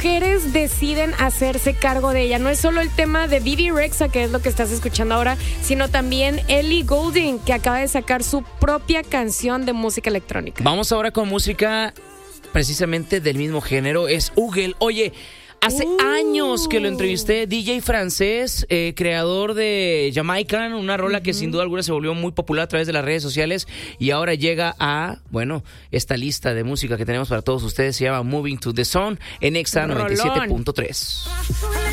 mujeres deciden hacerse cargo de ella. No es solo el tema de Bebe Rexha, que es lo que estás escuchando ahora, sino también Ellie Goulding, que acaba de sacar su propia canción de música electrónica. Vamos ahora con música precisamente del mismo género, es Ugel. Oye, hace años que lo entrevisté, DJ francés, creador de Jamaican, una rola que sin duda alguna se volvió muy popular a través de las redes sociales y ahora llega a, esta lista de música que tenemos para todos ustedes, se llama Moving to the Sun en Exa 97.3.